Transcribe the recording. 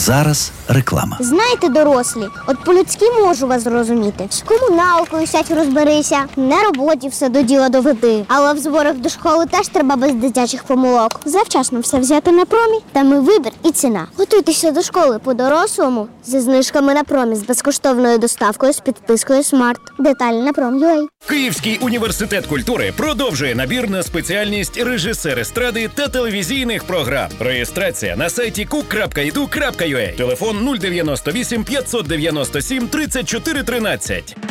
Зараз реклама. Знаєте, дорослі, от по-людськи можу вас зрозуміти. З комуналкою сядь розберися, на роботі все до діла доведи. Але в зборах до школи теж треба без дитячих помилок. Завчасно все взяти на промі, там і вибір, і ціна. Готуйтеся до школи по-дорослому зі знижками на промі, з безкоштовною доставкою, з підпискою Смарт. Деталі на Prom.ua. Київський університет культури продовжує набір на спеціальність режисер естради та телевізійних програм. Реєстрація на сайті cook.edu.ua. Телефон 098 597 34 13.